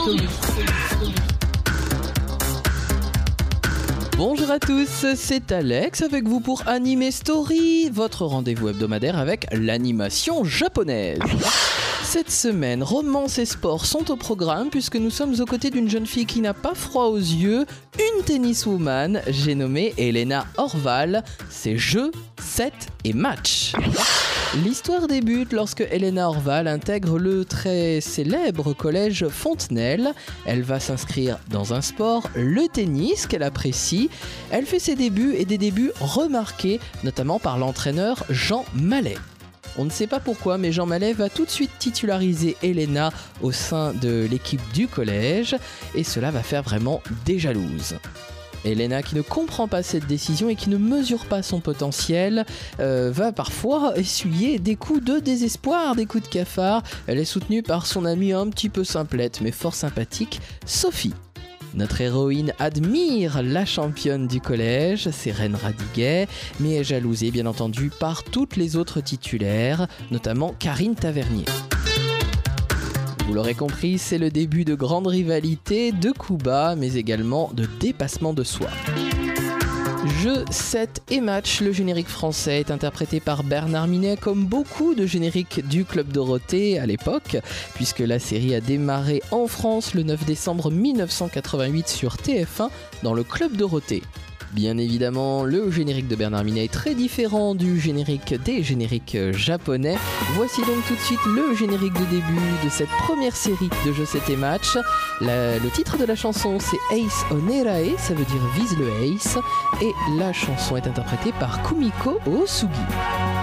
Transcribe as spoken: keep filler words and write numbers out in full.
Bonjour à tous, c'est Alex avec vous pour Anime Story, votre rendez-vous hebdomadaire avec l'animation japonaise. Cette semaine, romance et sport sont au programme puisque nous sommes aux côtés d'une jeune fille qui n'a pas froid aux yeux, une tenniswoman, j'ai nommé Elena Orval, c'est jeux, set et match. L'histoire débute lorsque Elena Orval intègre le très célèbre collège Fontenelle. Elle va s'inscrire dans un sport, le tennis, qu'elle apprécie. Elle fait ses débuts et des débuts remarqués, notamment par l'entraîneur Jean Mallet. On ne sait pas pourquoi, mais Jean Mallet va tout de suite titulariser Elena au sein de l'équipe du collège, et cela va faire vraiment des jalouses. Elena, qui ne comprend pas cette décision et qui ne mesure pas son potentiel, euh, va parfois essuyer des coups de désespoir, des coups de cafard. Elle est soutenue par son amie un petit peu simplette, mais fort sympathique, Sophie. Notre héroïne admire la championne du collège, Sérène Radiguet, mais est jalousée bien entendu par toutes les autres titulaires, notamment Karine Tavernier. Vous l'aurez compris, c'est le début de grandes rivalités, de coups bas, mais également de dépassement de soi. Jeux, set et match, le générique français est interprété par Bernard Minet comme beaucoup de génériques du Club Dorothée à l'époque, puisque la série a démarré en France le neuf décembre mille neuf cent quatre-vingt-huit sur T F un dans le Club Dorothée. Bien évidemment, le générique de Bernard Minet est très différent du générique des génériques japonais. Voici donc tout de suite le générique de début de cette première série de jeux set et match. La, le titre de la chanson c'est Ace Onerae, ça veut dire vise le ace, et la chanson est interprétée par Kumiko Osugi.